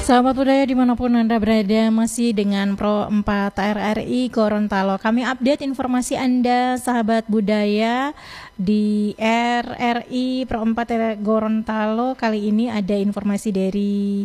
Sahabat budaya dimanapun Anda berada, masih dengan Pro 4 RRI Gorontalo. Kami update informasi Anda, sahabat budaya, di RRI Pro 4 Gorontalo. Kali ini ada informasi dari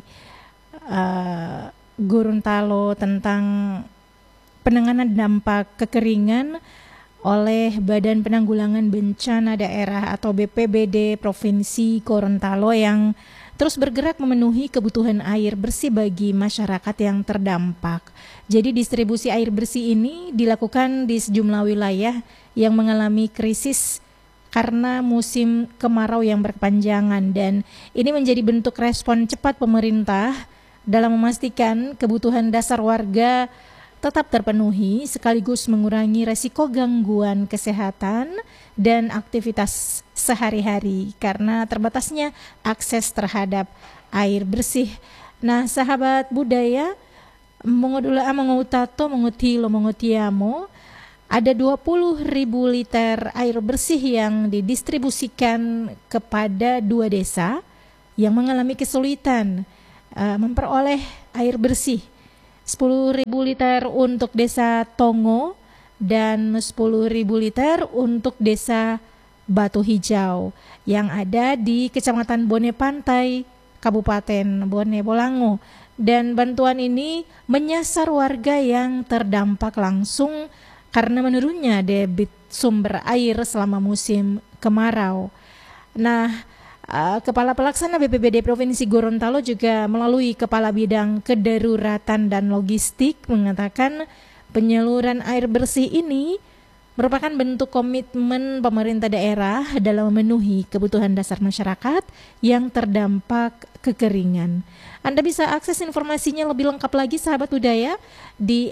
Gorontalo tentang penanganan dampak kekeringan oleh Badan Penanggulangan Bencana Daerah atau BPBD Provinsi Gorontalo yang terus bergerak memenuhi kebutuhan air bersih bagi masyarakat yang terdampak. Jadi distribusi air bersih ini dilakukan di sejumlah wilayah yang mengalami krisis karena musim kemarau yang berkepanjangan, dan ini menjadi bentuk respon cepat pemerintah dalam memastikan kebutuhan dasar warga tetap terpenuhi sekaligus mengurangi resiko gangguan kesehatan dan aktivitas sehari-hari karena terbatasnya akses terhadap air bersih. Nah, sahabat budaya, mengodula mengutato mengutilo mengutiamo, ada 20.000 liter air bersih yang didistribusikan kepada 2 desa yang mengalami kesulitan memperoleh air bersih. 10.000 liter untuk desa Tongo dan 10.000 liter untuk desa Batu Hijau yang ada di Kecamatan Bone Pantai, Kabupaten Bone Bolango. Dan bantuan ini menyasar warga yang terdampak langsung karena menurunnya debit sumber air selama musim kemarau. Nah, Kepala Pelaksana BPBD Provinsi Gorontalo juga melalui Kepala Bidang Kedaruratan dan Logistik mengatakan penyaluran air bersih ini merupakan bentuk komitmen pemerintah daerah dalam memenuhi kebutuhan dasar masyarakat yang terdampak kekeringan. Anda bisa akses informasinya lebih lengkap lagi, sahabat budaya, di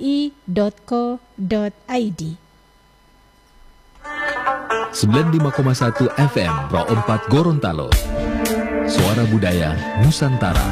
rri.co.id. 95,1 FM Pro 4 Gorontalo. Suara Budaya Nusantara.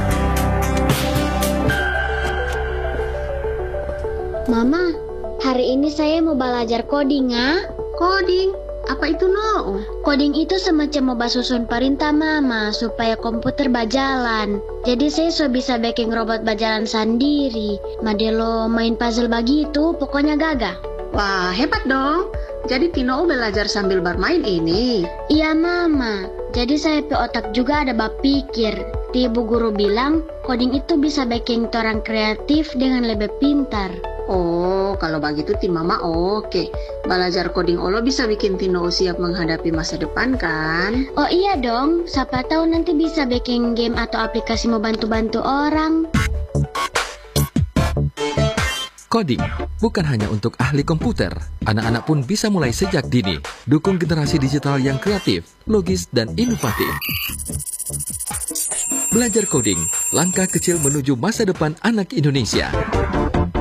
Mama, hari ini saya mau belajar coding, Coding? Apa itu, no? Coding itu semacam mau susun perintah Mama supaya komputer berjalan. Jadi saya bisa bikin robot berjalan sendiri. Modelo main puzzle begitu, pokoknya gagah. Wah, hebat dong. Jadi Tino belajar sambil bermain ini? Iya Mama, jadi saya pe otak juga ada berpikir. Ibu guru bilang, coding itu bisa bikin orang kreatif dengan lebih pintar. Oh, kalau begitu Tim Mama oke. Belajar coding Olo bisa bikin Tino siap menghadapi masa depan kan? Oh iya dong, siapa tahu nanti bisa bikin game atau aplikasi mau bantu-bantu orang. Coding bukan hanya untuk ahli komputer. Anak-anak pun bisa mulai sejak dini. Dukung generasi digital yang kreatif, logis, dan inovatif. Belajar coding, langkah kecil menuju masa depan anak Indonesia.